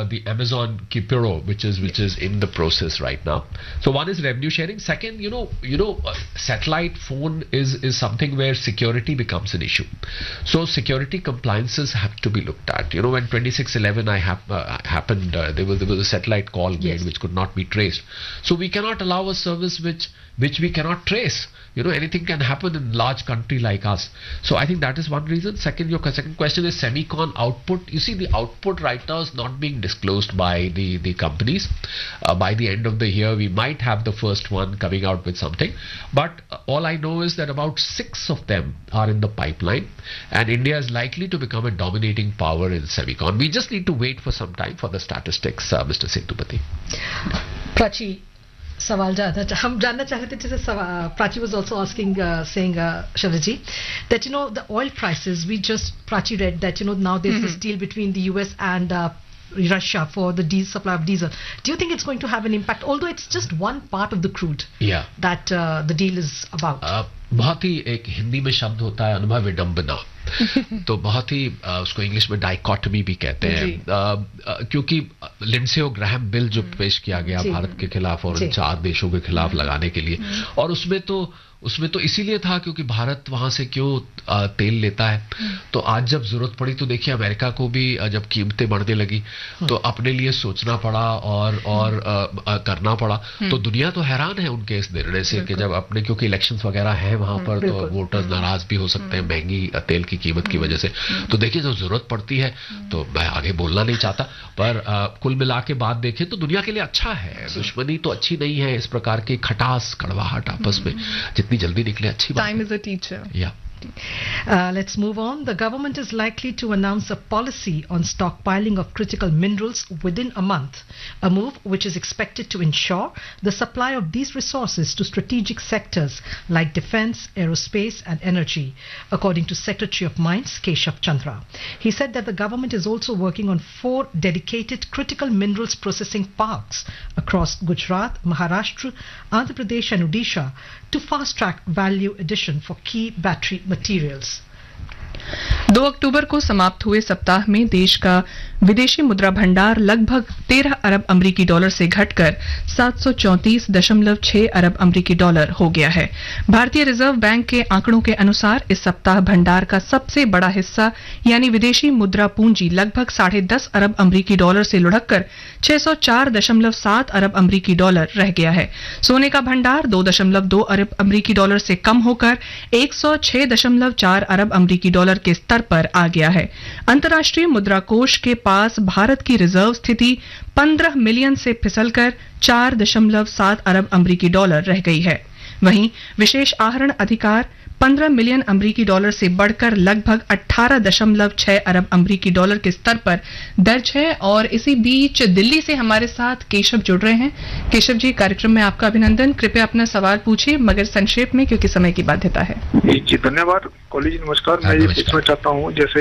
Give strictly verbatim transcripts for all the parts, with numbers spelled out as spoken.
the Amazon Kipero, which is which is in the process right now. So one is revenue sharing. Second, you know, you know, uh, satellite phone is is something where security becomes an issue. So security compliances have to be looked at. You know, when twenty-six eleven I hap- uh, happened, uh, there was there was a satellite call made Yes. which could not be traced. So we cannot allow a service which which we cannot trace. You know, anything can happen in a large country like us. So I think that is one reason. Second, your second question is semicon output. You see, the output right now is not being disclosed by the, the companies. Uh, by the end of the year, we might have the first one coming out with something. But uh, all I know is that about six of them are in the pipeline. And India is likely to become a dominating power in semicon. We just need to wait for some time for the statistics, uh, Mister Sethupathi. Prachi, सवाल जानना हम जानना चाह रहे थे जैसे Prachi was also asking uh, saying uh, Sharaji that you know the oil prices we just Prachi read that you know now there's mm-hmm. this deal between the U S and uh, Russia for the diesel supply of diesel. Do you think it's going to have an impact, although it's just one part of the crude yeah. that uh, the deal is about? Uh, बहुत ही एक हिंदी में शब्द होता है अनुभव विडंबना तो बहुत ही आ, उसको इंग्लिश में डाइकोटमी भी कहते हैं आ, आ, क्योंकि लिंडसे और ग्राहम बिल जो पेश किया गया भारत के खिलाफ और इन चार देशों के खिलाफ लगाने के लिए और उसमें तो उसमें तो इसीलिए था क्योंकि भारत वहां से क्यों आ, तेल लेता है तो आज जब जरूरत पड़ी तो देखिए अमेरिका को भी जब कीमतें बढ़ने लगी तो अपने लिए सोचना पड़ा और और आ, आ, करना पड़ा तो दुनिया तो हैरान है उनके इस निर्णय से कि जब अपने क्योंकि इलेक्शंस वगैरह हैं वहां पर तो वोटर्स नाराज भी हो सकते हैं महंगी तेल की कीमत की वजह से तो देखिए जब जरूरत पड़ती है तो मैं आगे बोलना नहीं चाहता पर आ, कुल मिला के बात देखें तो दुनिया के लिए अच्छा है दुश्मनी तो अच्छी नहीं है इस प्रकार की खटास कड़वाहट आपस में जितनी जल्दी निकले अच्छी बात Time is a teacher. Yeah. Uh, let's move on. The government is likely to announce a policy on stockpiling of critical minerals within a month, a move which is expected to ensure the supply of these resources to strategic sectors like defense, aerospace and energy, according to Secretary of Mines Keshav Chandra. He said that the government is also working on four dedicated critical minerals processing parks across Gujarat, Maharashtra, Andhra Pradesh and Odisha to fast-track value addition for key battery materials. दो अक्टूबर को समाप्त हुए सप्ताह में देश का विदेशी मुद्रा भंडार लगभग तेरह अरब अमरीकी डॉलर से घटकर सात सौ चौंतीस दशमलव छह अरब अमरीकी डॉलर हो गया है। भारतीय रिजर्व बैंक के आंकड़ों के अनुसार इस सप्ताह भंडार का सबसे बड़ा हिस्सा यानी विदेशी मुद्रा पूंजी लगभग साढ़े दस अरब अमरीकी डॉलर से लुढ़ककर छह सौ चार दशमलव सात अरब अमरीकी डॉलर रह गया है। सोने का भंडार दो दशमलव दो अरब अमरीकी डॉलर से कम होकर एक सौ छह दशमलव चार अरब अमरीकी डॉलर के स्तर पर आ गया है। अंतर्राष्ट्रीय मुद्रा कोष के पास भारत की रिजर्व स्थिति पंद्रह मिलियन से फिसलकर चार दशमलव सात अरब अमरीकी डॉलर रह गई है। वहीं विशेष आहरण अधिकार पंद्रह मिलियन अमरीकी डॉलर से बढ़कर लगभग अठारह दशमलव छह अरब अमरीकी डॉलर के स्तर पर दर्ज है। और इसी बीच दिल्ली से हमारे साथ केशव जुड़ रहे हैं। केशव जी, कार्यक्रम में आपका अभिनंदन। कृपया अपना सवाल पूछिए मगर संक्षेप में क्योंकि समय की बाध्यता है। जी धन्यवाद। कॉलेज जी नमस्कार। मैं ये पूछना चाहता हूँ जैसे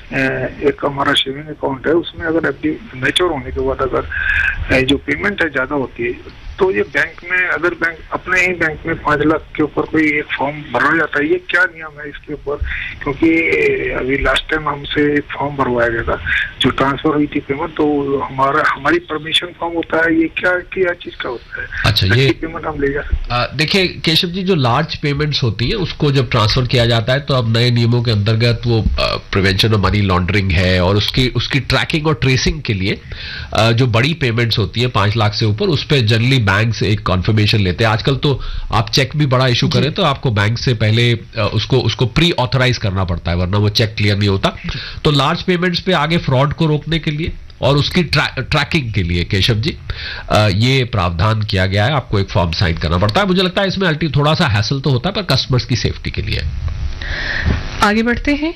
एक हमारा सेविंग अकाउंट है उसमें अगर एफडी मैच्योर होने के बाद अगर जो पेमेंट है ज्यादा होती है तो ये बैंक में अगर बैंक अपने ही बैंक में पांच लाख के ऊपर कोई एक फॉर्म भरवा जाता है, ये क्या नियम है इसके ऊपर? क्योंकि अभी लास्ट टाइम हमसे एक फॉर्म भरवाया गया था जो ट्रांसफर हुई थी पेमेंट, तो हमारा हमारी परमिशन फॉर्म होता है, ये क्या क्या चीज का होता है? अच्छा, ये पेमेंट हम ले जा सकते हैं? देखिए केशव जी, जो लार्ज पेमेंट्स होती है उसको जब ट्रांसफर किया जाता है तो अब नए नियमों के अंतर्गत वो प्रिवेंशन ऑफ मनी लॉन्ड्रिंग है और उसकी उसकी ट्रैकिंग और ट्रेसिंग के लिए आ, जो बड़ी पेमेंट्स होती है पांच लाख से ऊपर उस पर जनरली बैंक से एक कॉन्फर्मेशन लेते हैं। आजकल तो आप चेक भी बड़ा इशू करें तो आपको बैंक से पहले उसको उसको प्री ऑथराइज करना पड़ता है वरना वो चेक क्लियर नहीं होता। तो लार्ज पेमेंट्स पे आगे फ्रॉड को रोकने के लिए और उसकी ट्रै, ट्रैकिंग के लिए केशव जी आ, ये प्रावधान किया गया है। आपको एक फॉर्म साइन करना पड़ता है। मुझे लगता है इसमें अल्टी थोड़ा सा हैसल तो होता है पर कस्टमर्स की सेफ्टी के लिए। आगे बढ़ते हैं।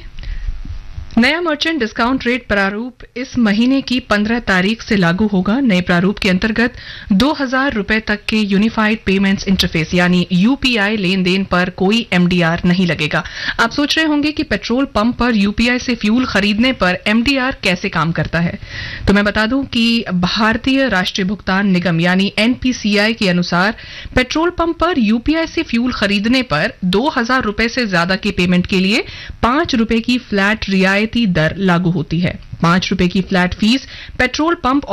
नया मर्चेंट डिस्काउंट रेट प्रारूप इस महीने की पंद्रह तारीख से लागू होगा। नए प्रारूप के अंतर्गत दो हजार रुपए तक के यूनिफाइड पेमेंट्स इंटरफेस यानी यूपीआई लेन देन पर कोई एमडीआर नहीं लगेगा। आप सोच रहे होंगे कि पेट्रोल पंप पर यूपीआई से फ्यूल खरीदने पर एमडीआर कैसे काम करता है, तो मैं बता दूं कि भारतीय राष्ट्रीय भुगतान निगम यानी एनपीसीआई के अनुसार पेट्रोल पंप पर यूपीआई से फ्यूल खरीदने पर दो हजार रुपए से ज्यादा की पेमेंट के लिए पांच रुपए की फ्लैट रियायत दर लागू होती है। पांच रुपए की फ्लैट फीस पेट्रोल पंप